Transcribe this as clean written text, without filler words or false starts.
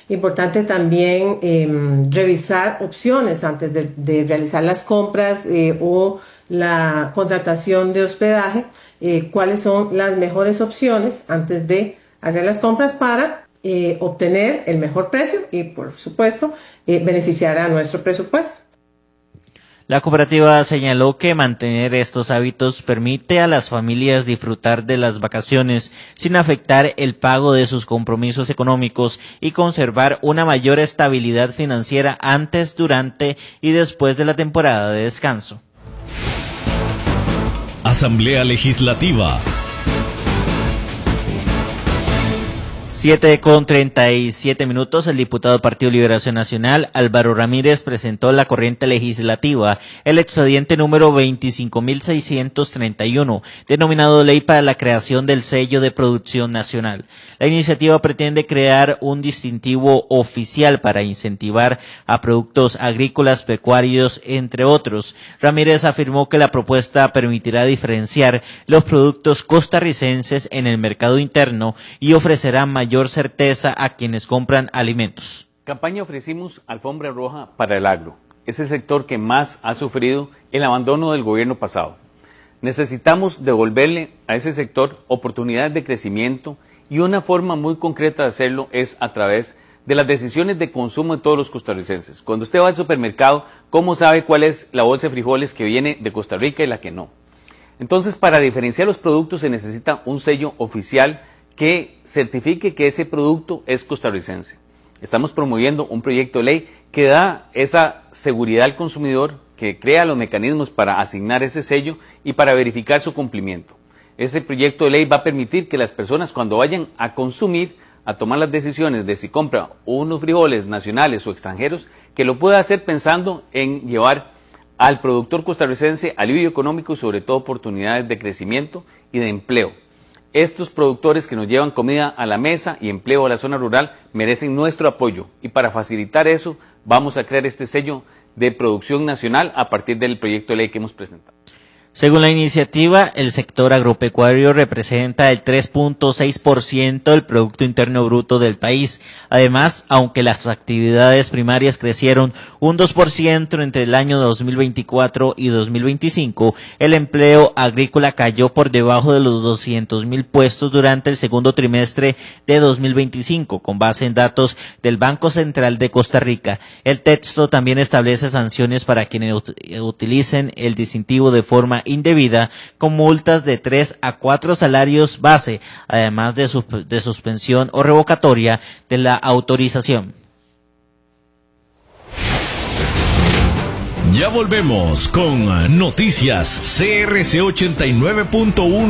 Importante también revisar opciones antes de realizar las compras o la contratación de hospedaje, cuáles son las mejores opciones antes de hacer las compras para obtener el mejor precio y, por supuesto, beneficiar a nuestro presupuesto. La cooperativa señaló que mantener estos hábitos permite a las familias disfrutar de las vacaciones sin afectar el pago de sus compromisos económicos y conservar una mayor estabilidad financiera antes, durante y después de la temporada de descanso. Asamblea Legislativa. 7:37, el diputado del Partido Liberación Nacional, Álvaro Ramírez, presentó la corriente legislativa, el expediente número 25.631, denominado Ley para la creación del sello de producción nacional. La iniciativa pretende crear un distintivo oficial para incentivar a productos agrícolas, pecuarios, entre otros. Ramírez afirmó que la propuesta permitirá diferenciar los productos costarricenses en el mercado interno y ofrecerá mayor certeza a quienes compran alimentos. Campaña ofrecimos alfombra roja para el agro. Es el sector que más ha sufrido el abandono del gobierno pasado. Necesitamos devolverle a ese sector oportunidades de crecimiento y una forma muy concreta de hacerlo es a través de las decisiones de consumo de todos los costarricenses. Cuando usted va al supermercado, ¿cómo sabe cuál es la bolsa de frijoles que viene de Costa Rica y la que no? Entonces, para diferenciar los productos se necesita un sello oficial que certifique que ese producto es costarricense. Estamos promoviendo un proyecto de ley que da esa seguridad al consumidor, que crea los mecanismos para asignar ese sello y para verificar su cumplimiento. Ese proyecto de ley va a permitir que las personas cuando vayan a consumir, a tomar las decisiones de si compra unos frijoles nacionales o extranjeros, que lo pueda hacer pensando en llevar al productor costarricense alivio económico y sobre todo oportunidades de crecimiento y de empleo. Estos productores que nos llevan comida a la mesa y empleo a la zona rural merecen nuestro apoyo y para facilitar eso vamos a crear este sello de producción nacional a partir del proyecto de ley que hemos presentado. Según la iniciativa, el sector agropecuario representa el 3.6% del Producto Interno Bruto del país. Además, aunque las actividades primarias crecieron un 2% entre el año 2024 y 2025, el empleo agrícola cayó por debajo de los 200,000 puestos durante el segundo trimestre de 2025, con base en datos del Banco Central de Costa Rica. El texto también establece sanciones para quienes utilicen el distintivo de forma indebida, con multas de 3 a 4 salarios base, además de suspensión o revocatoria de la autorización. Ya volvemos con Noticias CRC 89.1.